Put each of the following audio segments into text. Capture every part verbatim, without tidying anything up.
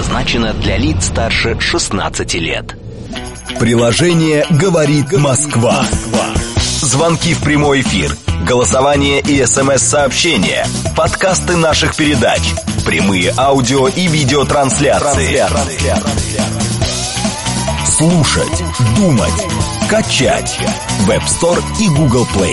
предназначена для лиц старше шестнадцати лет. Приложение «Говорит Москва». Звонки в прямой эфир, голосование и смс-сообщения, подкасты наших передач, прямые аудио и видеотрансляции. Слушать, думать, качать. Web Store и Google Play.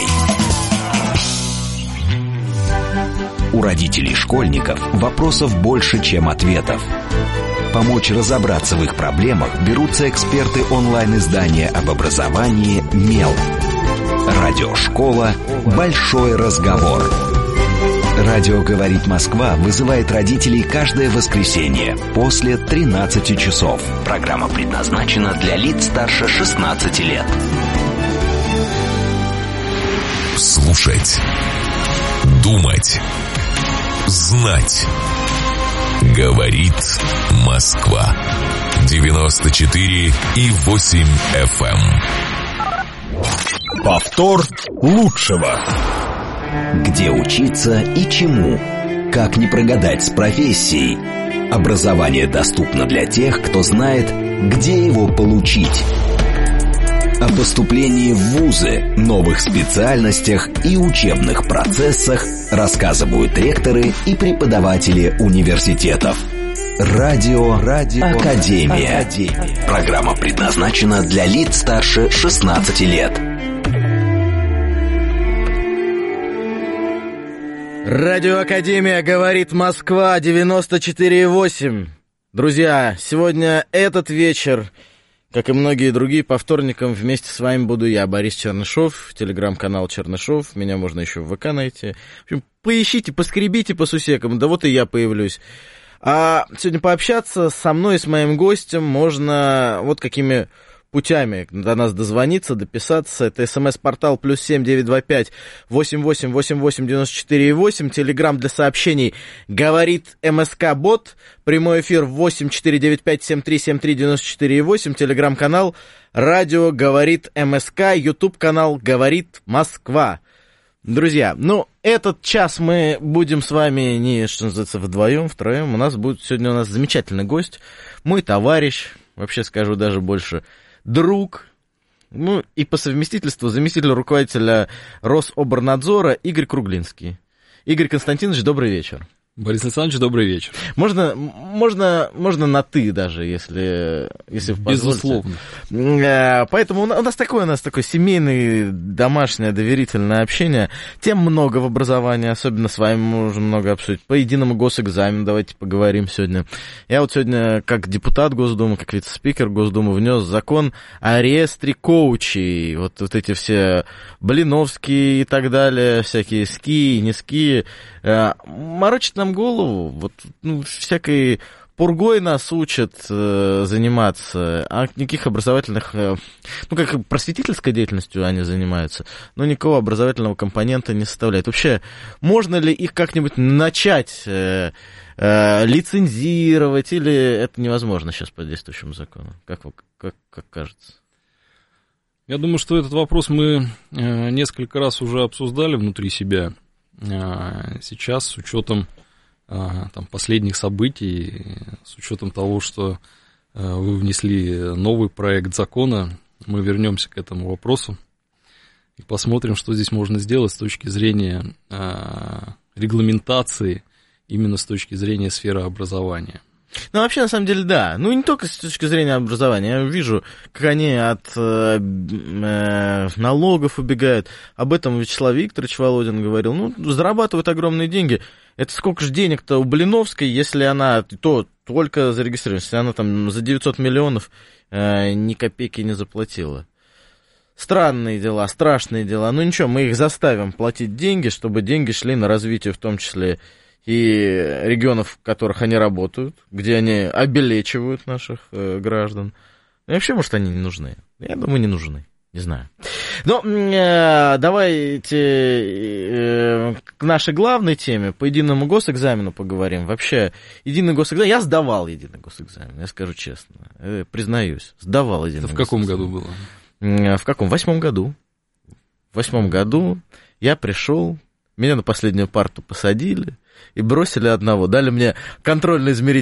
У родителей школьников вопросов больше, чем ответов. Помочь разобраться в их проблемах берутся эксперты онлайн-издания об образовании «Мел». Радиошкола «Большой разговор». Радио «Говорит Москва» вызывает родителей каждое воскресенье после тринадцати часов. Программа предназначена для лиц старше шестнадцати лет. Слушать, думать, знать. Говорит Москва. девяносто четыре и восемь эф эм. Повтор лучшего. Где учиться и чему? Как не прогадать с профессией? Образование доступно для тех, кто знает, где его получить. О поступлении в вузы, новых специальностях и учебных процессах рассказывают ректоры и преподаватели университетов. Радио, Радио Академия. Академия. Программа предназначена для лиц старше шестнадцати лет. Радио Академия, говорит Москва, девяносто четыре и восемь. Друзья, сегодня этот вечер, как и многие другие, по вторникам вместе с вами буду я, Борис Чернышов, телеграм-канал Чернышов, меня можно еще в ВК найти. В общем, поищите, поскребите по сусекам, да вот и я появлюсь. А сегодня пообщаться со мной и с моим гостем можно вот какими путями до нас дозвониться, дописаться. Это смс-портал плюс семь девятьсот двадцать пять восемьдесят восемь восемьдесят восемь девяносто четыре восемь. Телеграм для сообщений «Говорит МСК-бот». Прямой эфир восемь четыре девять пять семь три семь три девяносто четыре восемь. Телеграм-канал «Радио Говорит МСК». Ютуб-канал «Говорит Москва». Друзья, ну, этот час мы будем с вами не, что называется, вдвоем, втроем. У нас будет сегодня у нас замечательный гость, мой товарищ, вообще скажу даже больше, друг, ну, и по совместительству заместитель руководителя Рособорнадзора Игорь Круглинский. Игорь Константинович, добрый вечер. Борис Александрович, добрый вечер. Можно, можно, можно на «ты» даже, если, если безусловно. Позволите. Поэтому у нас такое, у нас такое семейное, домашнее, доверительное общение. Тем много в образовании, особенно с вами можем много обсудить. По единому госэкзамену давайте поговорим сегодня. Я вот сегодня, как депутат Госдумы, как вице-спикер Госдумы, внес закон о реестре коучей. Вот, вот эти все Блиновские и так далее, всякие ски, не ски. Морочит нам голову, вот, ну, всякой пургой нас учат э, заниматься, а никаких образовательных, э, ну, как просветительской деятельностью они занимаются, но никакого образовательного компонента не составляет. Вообще, можно ли их как-нибудь начать э, э, лицензировать, или это невозможно сейчас по действующему закону? Как, вы, как, как кажется? Я думаю, что этот вопрос мы э, несколько раз уже обсуждали внутри себя. Сейчас с учетом там, последних событий, с учетом того, что вы внесли новый проект закона, мы вернемся к этому вопросу и посмотрим, что здесь можно сделать с точки зрения регламентации, именно с точки зрения сферы образования. Ну, вообще, на самом деле, да. Ну, не только с точки зрения образования. Я вижу, как они от э, э, налогов убегают. Об этом Вячеслав Викторович Володин говорил. Ну, зарабатывают огромные деньги. Это сколько же денег-то у Блиновской, если она то только зарегистрирована, если она там за девятьсот миллионов э, ни копейки не заплатила. Странные дела, страшные дела. Ну, ничего, мы их заставим платить деньги, чтобы деньги шли на развитие, в том числе и регионов, в которых они работают, где они обелечивают наших э, граждан. И вообще, может, они не нужны? Я думаю, не нужны. Не знаю. Но э, давайте э, к нашей главной теме, по единому госэкзамену поговорим. Вообще, единый госэкзамен... Я сдавал единый госэкзамен, я скажу честно. Э, признаюсь. Сдавал единый Это в госэкзамен. каком году было? Э, в каком? В восьмом году. В восьмом году я пришел, меня на последнюю парту посадили и бросили одного. Дали мне контрольно-измерительный